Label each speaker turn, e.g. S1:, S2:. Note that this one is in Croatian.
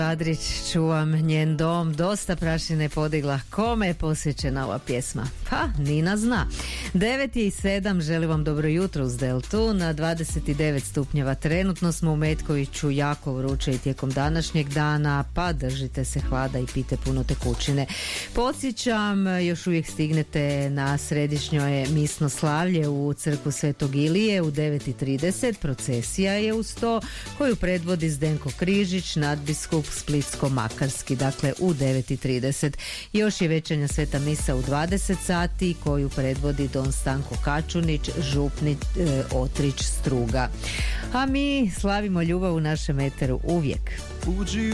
S1: Adrić, čuvam njen dom, dosta prašine podigla. Kome je posvećena ova pjesma? Pa, Nina zna. 9:07, želim vam dobro jutro uz Deltu. Na 29 stupnjeva trenutno smo u Metkoviću, jako vruće i tijekom današnjeg dana, pa držite se hlada i pite puno tekućine. Podsjećam, još uvijek stignete na središnjoj misno slavlje u crkvu Svetog Ilije u 9:30. Procesija je uz to koju predvodi Zdenko Križić, nadbiskup Splitsko-Makarski, dakle u 9:30. Još je večernja sveta misa u 20 sati koju predvodi don Stanko Kačunić, župnik Otrić Struga. A mi slavimo ljubav u našem eteru uvijek.